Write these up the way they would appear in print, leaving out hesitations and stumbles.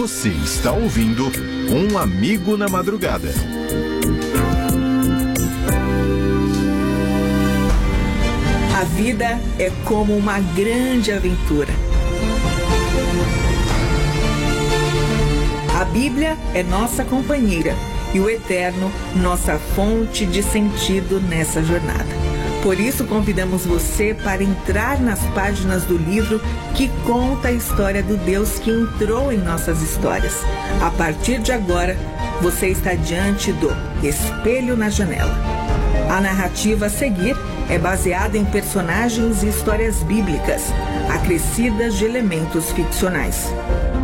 Você está ouvindo Um Amigo na Madrugada. A vida é como uma grande aventura. A Bíblia é nossa companheira e o Eterno, nossa fonte de sentido nessa jornada. Por isso, convidamos você para entrar nas páginas do livro que conta a história do Deus que entrou em nossas histórias. A partir de agora, você está diante do Espelho na Janela. A narrativa a seguir é baseada em personagens e histórias bíblicas, acrescidas de elementos ficcionais.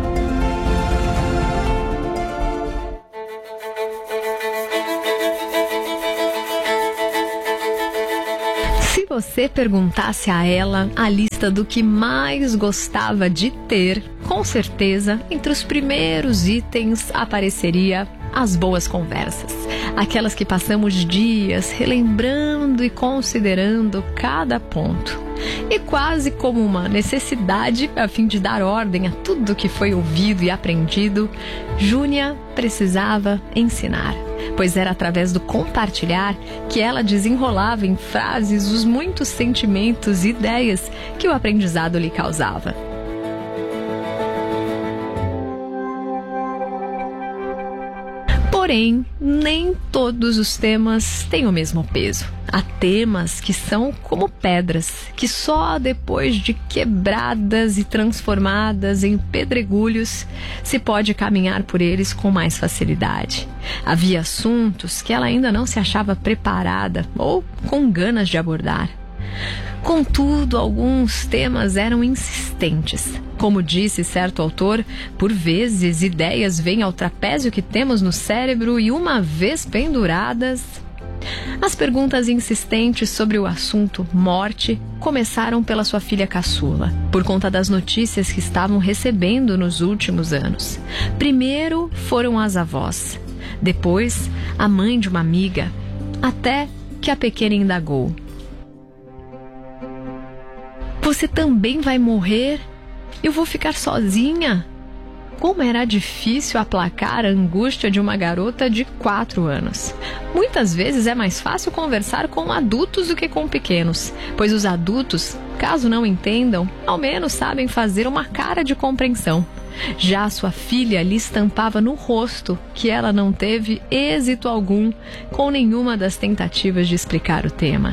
Se você perguntasse a ela a lista do que mais gostava de ter, com certeza, entre os primeiros itens apareceria as boas conversas. Aquelas que passamos dias relembrando e considerando cada ponto. E quase como uma necessidade, a fim de dar ordem a tudo que foi ouvido e aprendido, Júnia precisava ensinar. Pois era através do compartilhar que ela desenrolava em frases os muitos sentimentos e ideias que o aprendizado lhe causava. Porém, nem todos os temas têm o mesmo peso. Há temas que são como pedras, que só depois de quebradas e transformadas em pedregulhos se pode caminhar por eles com mais facilidade. Havia assuntos que ela ainda não se achava preparada ou com ganas de abordar. Contudo, alguns temas eram insistentes. Como disse certo autor, por vezes ideias vêm ao trapézio que temos no cérebro e, uma vez penduradas... As perguntas insistentes sobre o assunto morte começaram pela sua filha caçula, por conta das notícias que estavam recebendo nos últimos anos. Primeiro foram as avós, depois a mãe de uma amiga, até que a pequena indagou: "Você também vai morrer? Eu vou ficar sozinha?" Como era difícil aplacar a angústia de uma garota de 4 anos. Muitas vezes é mais fácil conversar com adultos do que com pequenos, pois os adultos, caso não entendam, ao menos sabem fazer uma cara de compreensão. Já sua filha lhe estampava no rosto que ela não teve êxito algum com nenhuma das tentativas de explicar o tema.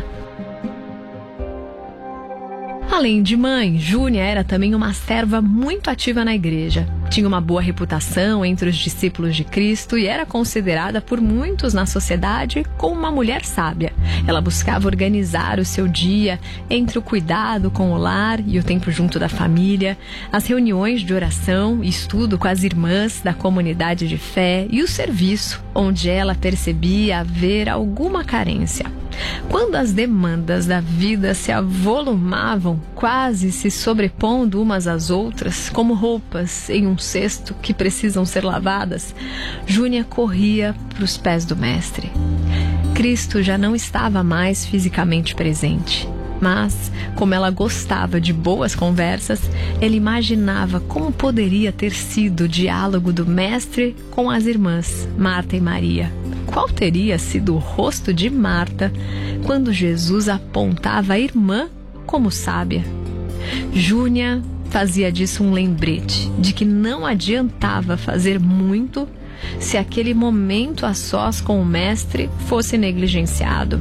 Além de mãe, Júnia era também uma serva muito ativa na igreja. Tinha uma boa reputação entre os discípulos de Cristo e era considerada por muitos na sociedade como uma mulher sábia. Ela buscava organizar o seu dia entre o cuidado com o lar e o tempo junto da família, as reuniões de oração e estudo com as irmãs da comunidade de fé e o serviço, onde ela percebia haver alguma carência. Quando as demandas da vida se avolumavam, quase se sobrepondo umas às outras, como roupas em um cesto que precisam ser lavadas, Júnia corria para os pés do mestre. Cristo já não estava mais fisicamente presente, mas, como ela gostava de boas conversas, ela imaginava como poderia ter sido o diálogo do mestre com as irmãs Marta e Maria. Qual teria sido o rosto de Marta quando Jesus apontava a irmã como sábia? Júnia fazia disso um lembrete de que não adiantava fazer muito se aquele momento a sós com o mestre fosse negligenciado.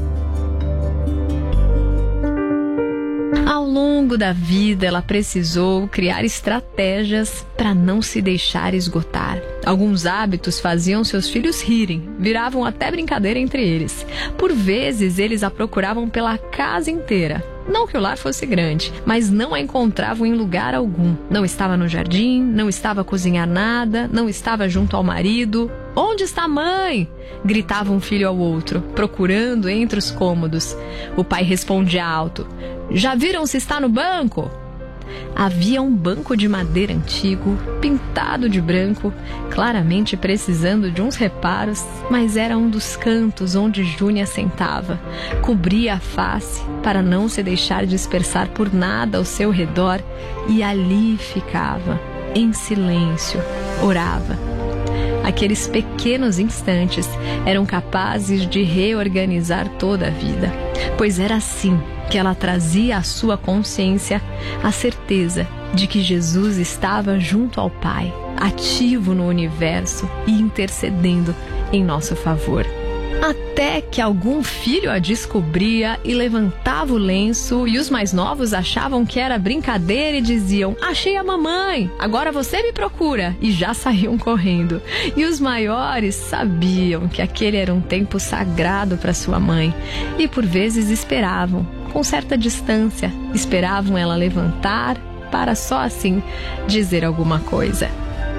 Ao longo da vida, ela precisou criar estratégias para não se deixar esgotar. Alguns hábitos faziam seus filhos rirem, viravam até brincadeira entre eles. Por vezes, eles a procuravam pela casa inteira. Não que o lar fosse grande, mas não a encontravam em lugar algum. Não estava no jardim, não estava a cozinhar nada, não estava junto ao marido. "Onde está a mãe?" gritava um filho ao outro, procurando entre os cômodos. O pai respondia alto: "Já viram se está no banco?" Havia um banco de madeira antigo, pintado de branco, claramente precisando de uns reparos, mas era um dos cantos onde Júnia sentava. Cobria a face para não se deixar dispersar por nada ao seu redor e ali ficava, em silêncio, orava. Aqueles pequenos instantes eram capazes de reorganizar toda a vida, pois era assim que ela trazia à sua consciência a certeza de que Jesus estava junto ao Pai, ativo no universo e intercedendo em nosso favor. Até que algum filho a descobria e levantava o lenço, e os mais novos achavam que era brincadeira e diziam: achei a mamãe, agora você me procura, e já saíam correndo. E os maiores sabiam que aquele era um tempo sagrado para sua mãe e por vezes esperavam, com certa distância, esperavam ela levantar para só assim dizer alguma coisa.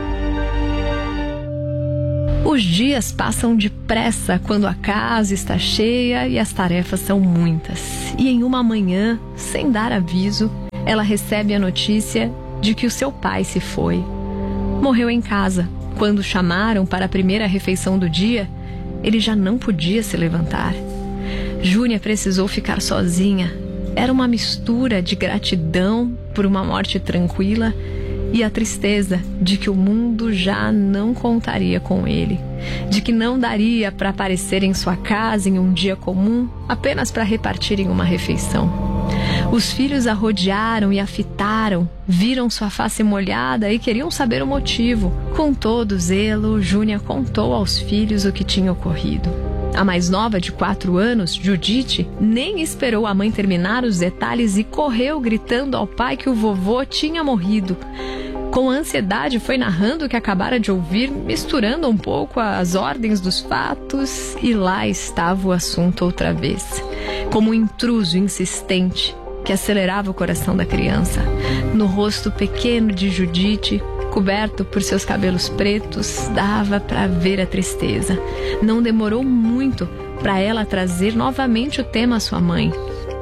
Os dias passam depressa quando a casa está cheia e as tarefas são muitas. E em uma manhã, sem dar aviso, ela recebe a notícia de que o seu pai se foi. Morreu em casa. Quando chamaram para a primeira refeição do dia, ele já não podia se levantar. Júnia precisou ficar sozinha. Era uma mistura de gratidão por uma morte tranquila e a tristeza de que o mundo já não contaria com ele, de que não daria para aparecer em sua casa em um dia comum apenas para repartirem uma refeição. Os filhos a rodearam e a fitaram, viram sua face molhada e queriam saber o motivo. Com todo zelo, Júnia contou aos filhos o que tinha ocorrido. A mais nova, de 4 anos, Judite, nem esperou a mãe terminar os detalhes e correu gritando ao pai que o vovô tinha morrido. Com ansiedade foi narrando o que acabara de ouvir, misturando um pouco as ordens dos fatos, e lá estava o assunto outra vez, como um intruso insistente que acelerava o coração da criança. No rosto pequeno de Judite, coberto por seus cabelos pretos, dava para ver a tristeza. Não demorou muito para ela trazer novamente o tema à sua mãe.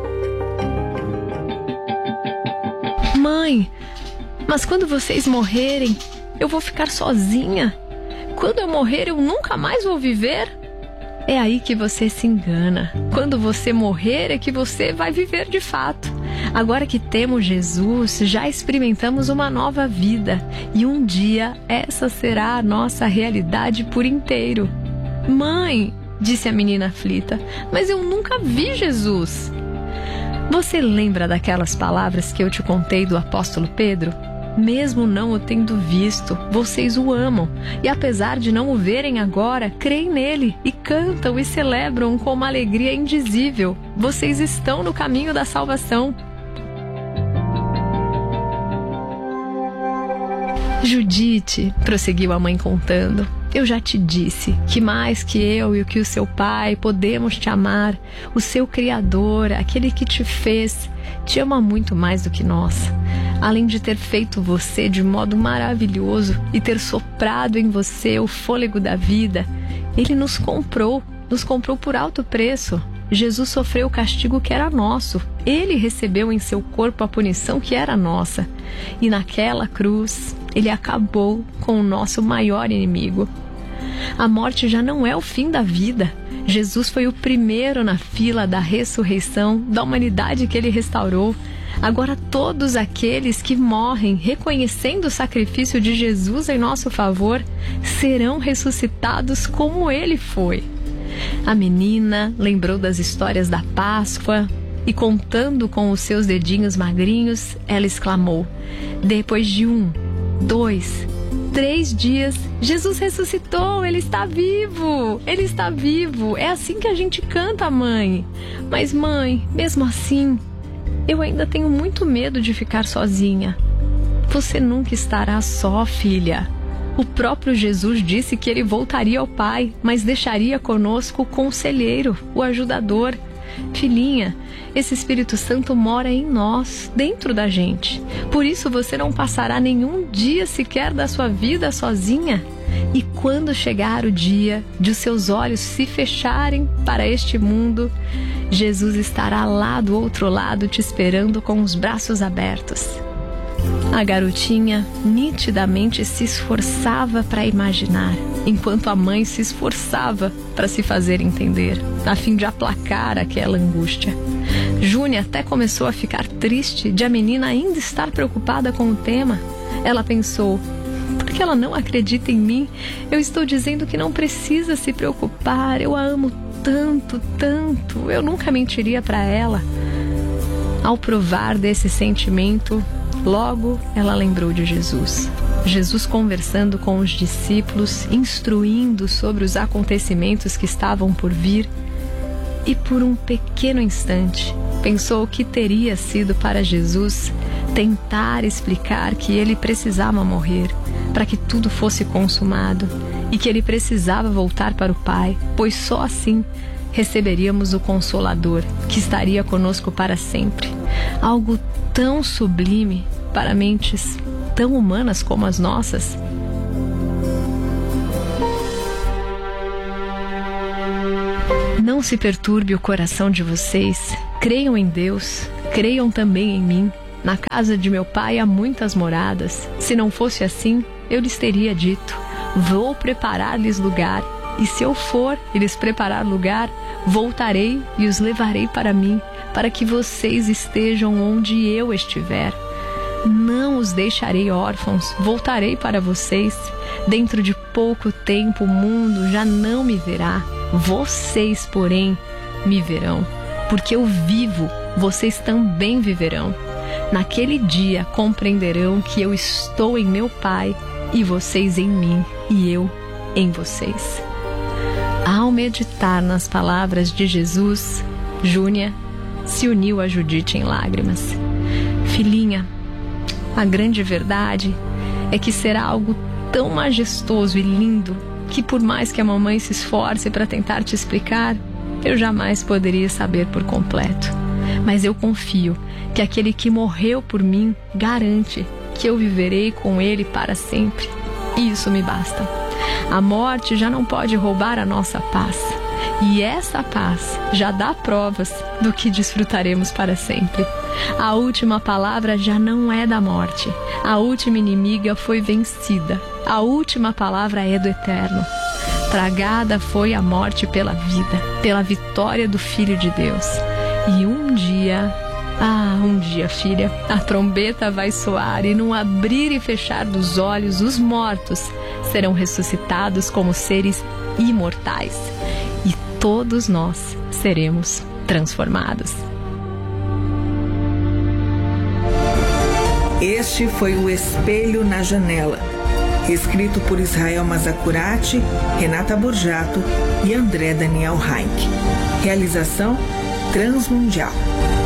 Mãe, mas quando vocês morrerem, eu vou ficar sozinha. Quando eu morrer, eu nunca mais vou viver. É aí que você se engana. Quando você morrer é que você vai viver de fato. Agora que temos Jesus, já experimentamos uma nova vida. E um dia essa será a nossa realidade por inteiro. Mãe, disse a menina aflita, mas eu nunca vi Jesus. Você lembra daquelas palavras que eu te contei do apóstolo Pedro? Mesmo não o tendo visto, vocês o amam. E apesar de não o verem agora, creem nele e cantam e celebram com uma alegria indizível. Vocês estão no caminho da salvação. Judite, prosseguiu a mãe contando, eu já te disse que mais que eu e o que o seu pai podemos te amar. O seu Criador, aquele que te fez, te ama muito mais do que nós. Além de ter feito você de modo maravilhoso e ter soprado em você o fôlego da vida, ele nos comprou por alto preço. Jesus sofreu o castigo que era nosso. Ele recebeu em seu corpo a punição que era nossa. E naquela cruz, ele acabou com o nosso maior inimigo. A morte já não é o fim da vida. Jesus foi o primeiro na fila da ressurreição da humanidade que ele restaurou. Agora todos aqueles que morrem reconhecendo o sacrifício de Jesus em nosso favor serão ressuscitados como ele foi. A menina lembrou das histórias da Páscoa e, contando com os seus dedinhos magrinhos, ela exclamou: depois de 1, 2, 3 dias, Jesus ressuscitou, ele está vivo, ele está vivo. É assim que a gente canta, mãe. Mas mãe, mesmo assim, eu ainda tenho muito medo de ficar sozinha. Você nunca estará só, filha. O próprio Jesus disse que ele voltaria ao Pai, mas deixaria conosco o conselheiro, o ajudador. Filhinha, esse Espírito Santo mora em nós, dentro da gente. Por isso você não passará nenhum dia sequer da sua vida sozinha. E quando chegar o dia de os seus olhos se fecharem para este mundo, Jesus estará lá do outro lado te esperando com os braços abertos. A garotinha nitidamente se esforçava para imaginar, enquanto a mãe se esforçava para se fazer entender, a fim de aplacar aquela angústia. Júnia até começou a ficar triste de a menina ainda estar preocupada com o tema. Ela pensou: Porque ela não acredita em mim. Eu estou dizendo que não precisa se preocupar. Eu a amo tanto, tanto. Eu nunca mentiria para ela. Ao provar desse sentimento, logo ela lembrou de Jesus. Jesus conversando com os discípulos, instruindo sobre os acontecimentos que estavam por vir. E por um pequeno instante, pensou que teria sido para Jesus tentar explicar que ele precisava morrer para que tudo fosse consumado e que ele precisava voltar para o Pai, pois só assim receberíamos o Consolador que estaria conosco para sempre. Algo tão sublime para mentes tão humanas como as nossas. Não se perturbe o coração de vocês. Creiam em Deus, creiam também em mim. Na casa de meu Pai há muitas moradas. Se não fosse assim, eu lhes teria dito: vou preparar-lhes lugar. E se eu for e lhes preparar lugar, voltarei e os levarei para mim, para que vocês estejam onde eu estiver. Não os deixarei órfãos, voltarei para vocês. Dentro de pouco tempo o mundo já não me verá. Vocês, porém, me verão. Porque eu vivo, vocês também viverão. Naquele dia compreenderão que eu estou em meu Pai e vocês em mim e eu em vocês. Ao meditar nas palavras de Jesus, Júnia se uniu a Judite em lágrimas. Filhinha, a grande verdade é que será algo tão majestoso e lindo que por mais que a mamãe se esforce para tentar te explicar, eu jamais poderia saber por completo. Mas eu confio que aquele que morreu por mim garante que eu viverei com ele para sempre. E isso me basta. A morte já não pode roubar a nossa paz. E essa paz já dá provas do que desfrutaremos para sempre. A última palavra já não é da morte. A última inimiga foi vencida. A última palavra é do Eterno. Tragada foi a morte pela vida, pela vitória do Filho de Deus. E um dia, filha, a trombeta vai soar e num abrir e fechar dos olhos, os mortos serão ressuscitados como seres imortais. E todos nós seremos transformados. Este foi o Espelho na Janela, escrito por Israel Mazacurati, Renata Borjato e André Daniel Heinck. Realização Transmundial.